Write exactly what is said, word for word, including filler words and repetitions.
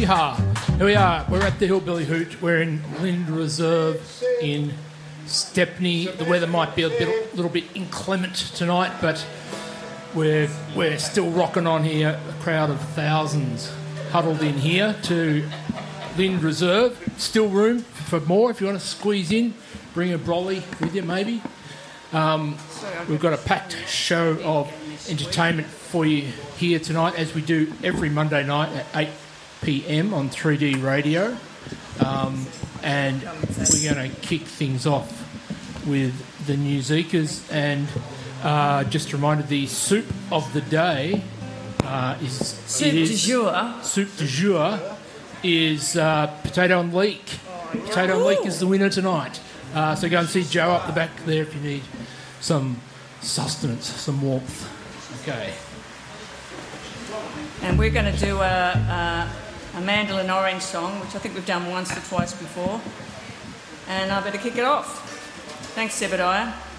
Yeehaw. Here we are. We're at the Hillbilly Hoot. We're in Lynd Reserve in Stepney. The weather might be a bit, little bit inclement tonight, but we're we're still rocking on here. A crowd of thousands huddled in here to Lynd Reserve. Still room for more if you want to squeeze in. Bring a brolly with you, maybe. Um, we've got a packed show of entertainment for you here tonight, as we do every Monday night at eight p.m. on three D Radio. Um, and we're going to kick things off with the New Zeekers. And uh, just a reminder, the soup of the day uh, is... Soup is, du jour. Soup du jour is uh, potato and leek. Potato and leek is the winner tonight. Uh, so go and see Joe up the back there if you need some sustenance, some warmth. Okay. And we're going to do a, a, a mandolin orange song, which I think we've done once or twice before. And I better kick it off. Thanks, Zebediah.